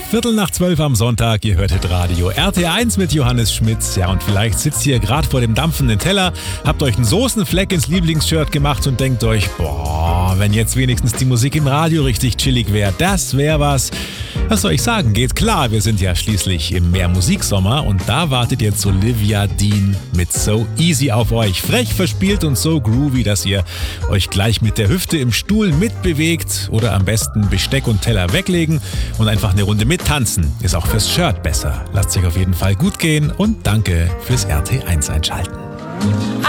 11:15 am Sonntag, ihr hörtet Radio RT1 mit Johannes Schmitz. Ja, und vielleicht sitzt ihr gerade vor dem dampfenden Teller, habt euch einen Soßenfleck ins Lieblingsshirt gemacht und denkt euch, boah, wenn jetzt wenigstens die Musik im Radio richtig chillig wäre, das wäre was. Was soll ich sagen? Geht klar, wir sind ja schließlich im Mehr-Musik-Sommer und da wartet jetzt Olivia Dean mit So Easy auf euch. Frech, verspielt und so groovy, dass ihr euch gleich mit der Hüfte im Stuhl mitbewegt oder am besten Besteck und Teller weglegen und einfach eine Runde mittanzen. Ist auch fürs Shirt besser. Lasst euch auf jeden Fall gut gehen und danke fürs RT1 einschalten.